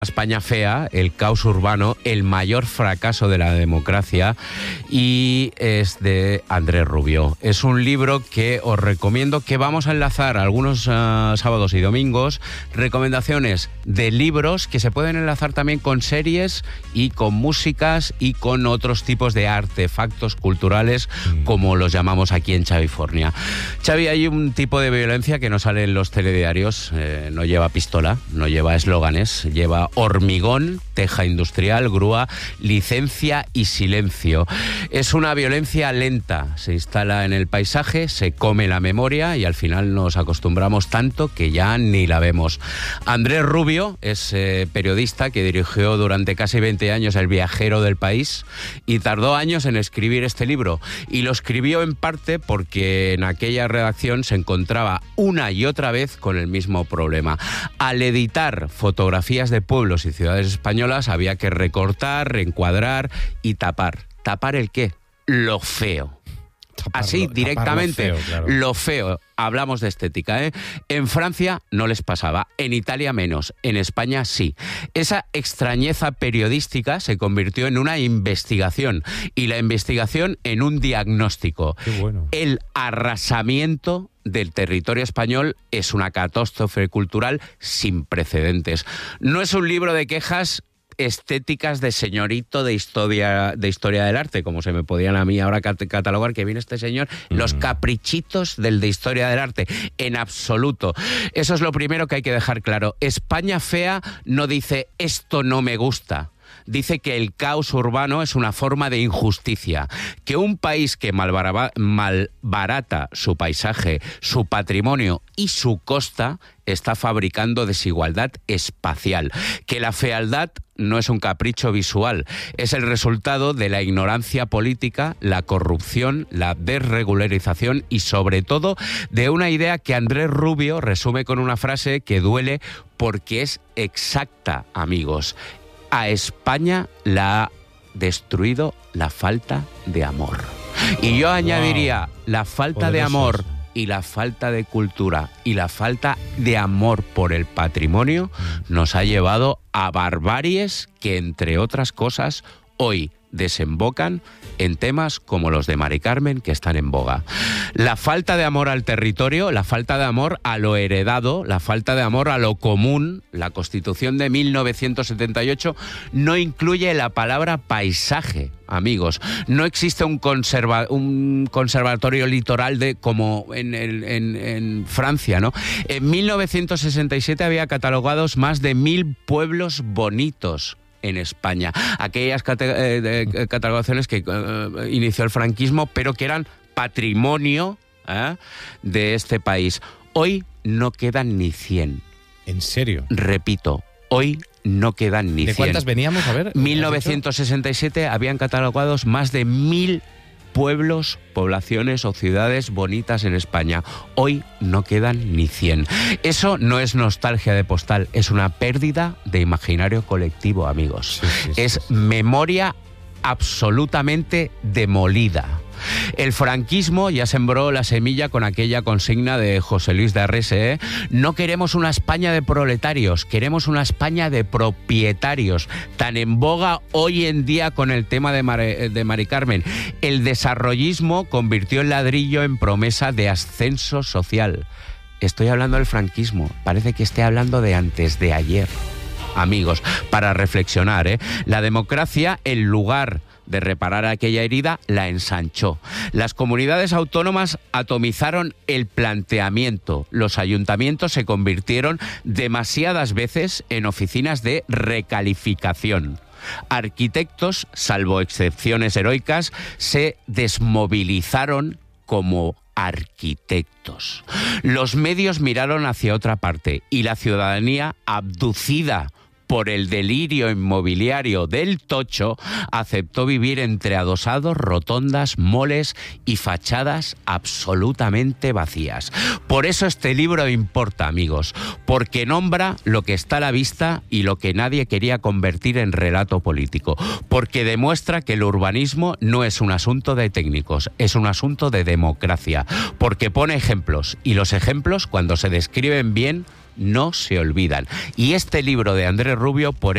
España fea, el caos urbano, el mayor fracaso de la democracia, y es de Andrés Rubio. Es un libro que os recomiendo, que vamos a enlazar algunos sábados y domingos, recomendaciones de libros que se pueden enlazar también con series y con músicas y con otros tipos de artefactos culturales, como los llamamos aquí en Chavifornia. Xavi, hay un tipo de violencia que no sale en los telediarios, no lleva pistola, no lleva eslóganes, lleva hormigón, teja industrial, grúa, licencia y silencio. Es una violencia lenta, se instala en el paisaje, se come la memoria y al final nos acostumbramos tanto que ya ni la vemos. Andrés Rubio es periodista que dirigió durante casi 20 años El Viajero del País y tardó años en escribir este libro. Y lo escribió en parte porque en aquella redacción se encontraba una y otra vez con el mismo problema. Al editar fotografías de pueblos y ciudades españolas había que recortar, reencuadrar y tapar. ¿Tapar el qué? Lo feo. Así, directamente, lo feo, claro. Lo feo. Hablamos de estética, ¿eh? En Francia no les pasaba, en Italia menos, en España sí. Esa extrañeza periodística se convirtió en una investigación y la investigación en un diagnóstico. Qué bueno. El arrasamiento del territorio español es una catástrofe cultural sin precedentes. No es un libro de quejas estéticas de señorito de historia del arte, como se me podían a mí ahora catalogar, que viene este señor, los caprichitos del de historia del arte, en absoluto. Eso es lo primero que hay que dejar claro. España fea no dice esto no me gusta. Dice que el caos urbano es una forma de injusticia, que un país que malbarata su paisaje, su patrimonio y su costa está fabricando desigualdad espacial, que la fealdad no es un capricho visual, es el resultado de la ignorancia política, la corrupción, la desregularización y sobre todo de una idea que Andrés Rubio resume con una frase que duele porque es exacta, amigos. A España la ha destruido la falta de amor. Y yo añadiría la falta de amor y la falta de cultura y la falta de amor por el patrimonio nos ha llevado a barbaries que, entre otras cosas, hoy desembocan en temas como los de Mari Carmen, que están en boga. La falta de amor al territorio, la falta de amor a lo heredado, la falta de amor a lo común. La Constitución de 1978 no incluye la palabra paisaje, amigos. No existe un conservatorio litoral como en Francia, ¿no? En 1967 había catalogados más de 1000 pueblos bonitos en España. Aquellas catalogaciones que inició el franquismo, pero que eran patrimonio de este país. Hoy no quedan ni 100. ¿En serio? Repito, hoy no quedan ni 100. ¿De cuántas veníamos? A ver. 1967 habían catalogados más de 1000 pueblos, poblaciones o ciudades bonitas en España. Hoy no quedan ni 100. Eso no es nostalgia de postal, es una pérdida de imaginario colectivo, amigos. Es memoria absolutamente demolida. El franquismo ya sembró la semilla con aquella consigna de José Luis de Arrese, no queremos una España de proletarios, queremos una España de propietarios, tan en boga hoy en día con el tema de Mari Carmen. El desarrollismo convirtió el ladrillo en promesa de ascenso social. Estoy hablando del franquismo, parece que esté hablando de antes de ayer. Amigos, para reflexionar, la democracia, en lugar de reparar aquella herida, la ensanchó. Las comunidades autónomas atomizaron el planteamiento. Los ayuntamientos se convirtieron demasiadas veces en oficinas de recalificación. Arquitectos, salvo excepciones heroicas, se desmovilizaron como arquitectos. Los medios miraron hacia otra parte y la ciudadanía, abducida por el delirio inmobiliario del tocho, aceptó vivir entre adosados, rotondas, moles y fachadas absolutamente vacías. Por eso este libro importa, amigos, porque nombra lo que está a la vista y lo que nadie quería convertir en relato político, porque demuestra que el urbanismo no es un asunto de técnicos, es un asunto de democracia, porque pone ejemplos, y los ejemplos, cuando se describen bien, no se olvidan. Y este libro de Andrés Rubio, por